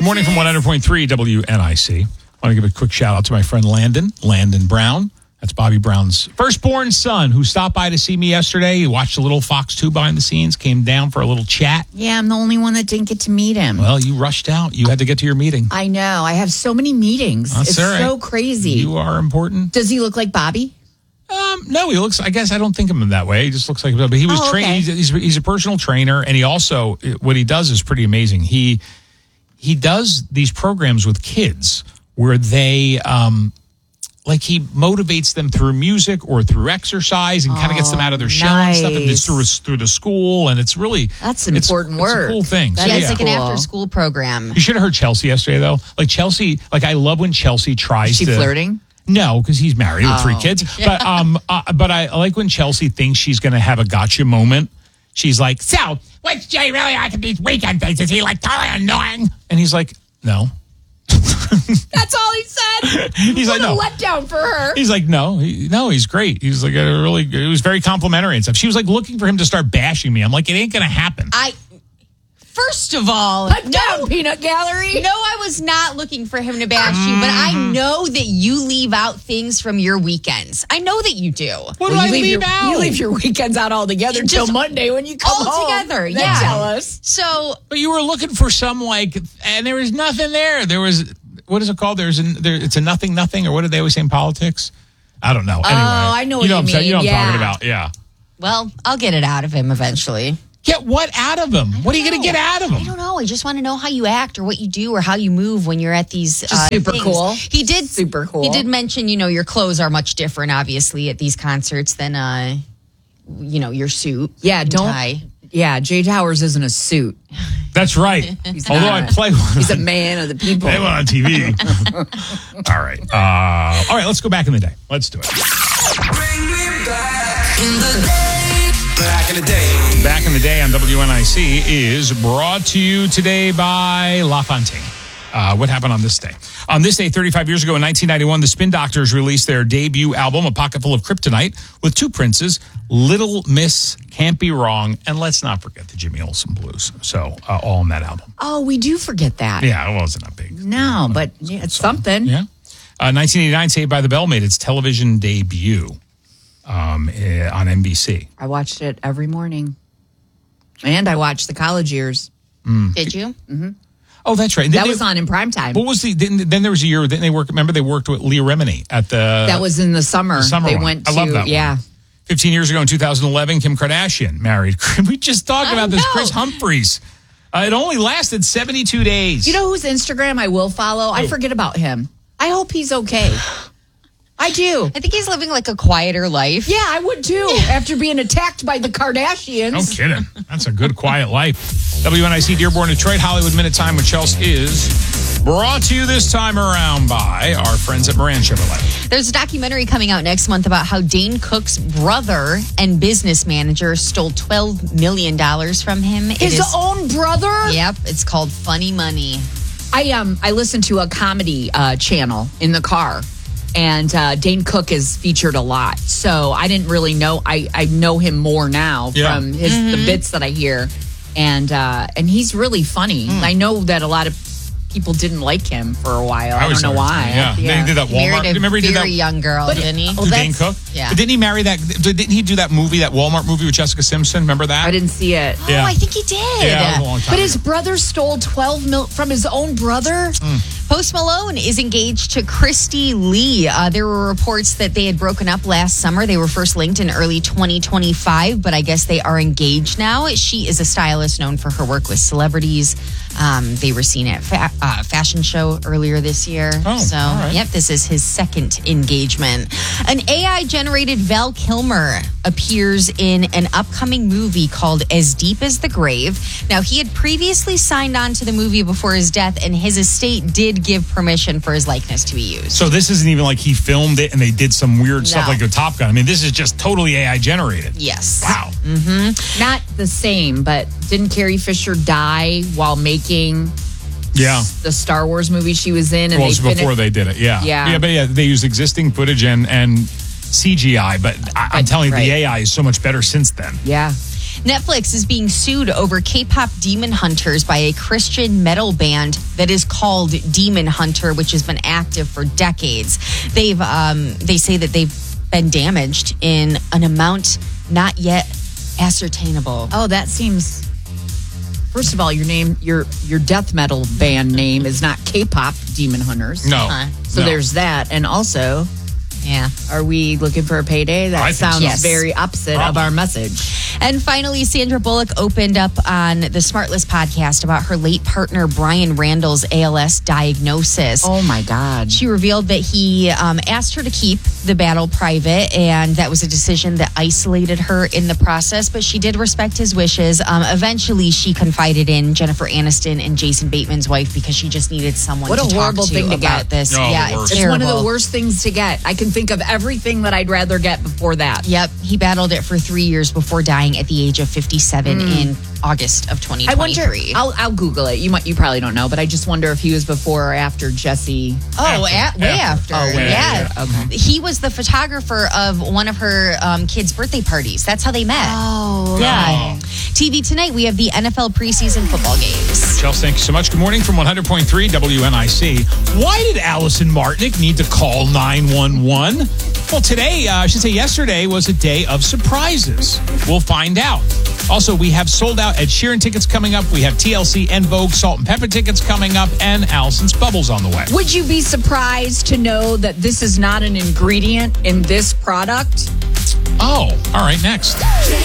Morning from 100.3 WNIC. I want to give a quick shout out to my friend Landon Brown. That's Bobby Brown's firstborn son who stopped by to see me yesterday. He watched a little Fox 2 behind the scenes, came down for a little chat. Yeah, I'm the only one that didn't get to meet him. Well, you rushed out. You had to get to your meeting. I know. I have so many meetings. That's it's all right. so crazy. You are important. Does he look like Bobby? No, he looks, I guess I don't think of him that way. He just looks like, but he was trained. Okay. He's a personal trainer. And he also, what he does is pretty amazing. He does these programs with kids where they, like he motivates them through music or through exercise and kind of gets them out of their shell and stuff. And it's through the school. And it's really, That's important work. It's a cool thing. She has like an cool. after-school program. You should have heard Chelsea yesterday, though. Like Chelsea, like I love when Chelsea tries Is she to. flirting? No, because he's married with 3 kids. But I like when Chelsea thinks she's going to have a gotcha moment. She's like, so, what's Jay really like at these weekend things? Is he like totally annoying? And he's like, no. That's all he said. He's like, what no. a letdown for her. He's like, no, he's great. He's like, it was very complimentary and stuff. She was like looking for him to start bashing me. I'm like, it ain't going to happen. First of all, Put down, Peanut Gallery. No, I was not looking for him to bash you, but I know that you leave out things from your weekends. I know that you do. What do I leave out? You leave your weekends out altogether until Monday when you come all home. together, Then yeah. tell us. So, But you were looking for some and there was nothing there. There was, what is it called? It's a nothing, or what did they always say in politics? I don't know. Anyway, I know what you what I'm saying. mean. You know what I'm Yeah. talking about. Yeah. well, I'll get it out of him eventually. Get what out of him? What are you going to get out of I him? don't know. I just want to know how you act or what you do or how you move when you're at these super things. cool. He did Super cool. He did mention, your clothes are much different, obviously, at these concerts than, your suit. Yeah, and don't. tie. Yeah, Jay Towers isn't a suit. That's right. Although not. I play one. He's a man of the people. Play one on TV. All right. All right, let's go back in the day. Let's do it. Bring me back in the day. Back in the day. Back in the day on WNIC is brought to you today by La Fontaine. What happened on this day? On this day, 35 years ago in 1991, the Spin Doctors released their debut album, A Pocket Full of Kryptonite, with 2 princes, Little Miss, Can't Be Wrong, and let's not forget the Jimmy Olsen Blues. So, all on that album. Oh, we do forget that. Yeah, it wasn't a big. No, but it's something. Yeah. 1989, Saved by the Bell made its television debut on NBC. I watched it every morning. And I watched The College Years. Did you? Oh, that's right. That was on in prime time. What was then there was a year, didn't they work? Remember, they worked with Leah Remini at the. That was in the summer. Summer They one. went to, I love that yeah. one. 15 years ago in 2011, Kim Kardashian married. We just talked about this. know. Chris Humphries. It only lasted 72 days. You know whose Instagram I will follow? I forget about him. I hope he's okay. I do. I think he's living like a quieter life. Yeah, I would too. After being attacked by the Kardashians. No kidding. That's a good, quiet life. WNIC Dearborn, Detroit, Hollywood Minute Time with Chelsea is brought to you this time around by our friends at Moran Chevrolet. There's a documentary coming out next month about how Dane Cook's brother and business manager stole $12 million from him. His own brother? Yep. It's called Funny Money. I listened to a comedy channel in the car. And Dane Cook is featured a lot. So I didn't really know. I know him more now from the bits that I hear. And he's really funny. I know that a lot of people didn't like him for a while. I don't know why. Yeah. Then he did that He married Walmart. a Remember he did very that young girl, didn't he? to Dane Cook? Yeah. But didn't he marry that? Didn't he do that movie, that Walmart movie with Jessica Simpson? Remember that? I didn't see it. Yeah. Oh, I think he did. Yeah, that was a long time But his ago. brother stole $12 million from his own brother? Post Malone is engaged to Christy Lee. There were reports that they had broken up last summer. They were first linked in early 2025, but I guess they are engaged now. She is a stylist known for her work with celebrities. They were seen at a fashion show earlier this year. Oh, so, all right. yep, this is his second engagement. An AI-generated Val Kilmer appears in an upcoming movie called As Deep as the Grave. Now, he had previously signed on to the movie before his death, and his estate did give permission for his likeness to be used. So this isn't even like he filmed it and they did some weird stuff No. like a Top Gun. I mean, this is just totally AI generated. Yes. Wow. Not the same, but didn't Carrie Fisher die while making Yeah. the Star Wars movie she was in? And Well, it's before they did it. Yeah. Yeah. But they used existing footage and CGI. But I'm telling you, right. the AI is so much better since then. Yeah. Netflix is being sued over K-pop Demon Hunters by a Christian metal band that is called Demon Hunter, which has been active for decades. They say that they've been damaged in an amount not yet ascertainable. Oh, that seems. First of all, your death metal band name is not K-pop Demon Hunters. No. So there's that, and also, Yeah. are we looking for a payday? I That think sounds yes. very opposite of our message. And finally, Sandra Bullock opened up on the Smartless podcast about her late partner Brian Randall's ALS diagnosis. Oh my God. She revealed that he asked her to keep the battle private, and that was a decision that isolated her in the process, but she did respect his wishes. Eventually, she confided in Jennifer Aniston and Jason Bateman's wife because she just needed someone What to a talk horrible to thing to about get. this. No, Yeah, the worst. it's It's one of terrible. the worst things to get. I can think of everything that I'd rather get before that. Yep, he battled it for 3 years before dying at the age of 57 in August of 2023. I wonder. I'll Google it. You probably don't know, but I just wonder if he was before or after Jesse. Way after. Oh, way yeah. after. Okay. He was the photographer of one of her kids' birthday parties. That's how they met. Oh, Yeah. TV tonight, we have the NFL preseason football games. Chelsea, thank you so much. Good morning from 100.3 WNIC. Why did Allison Martinick need to call 911? Well, today, I should say yesterday, was a day of surprises. We'll find out. Also, we have sold out Ed Sheeran tickets coming up. We have TLC and Vogue Salt and Pepper tickets coming up, and Allison's Bubbles on the way. Would you be surprised to know that this is not an ingredient in this product? Oh, all right, next. K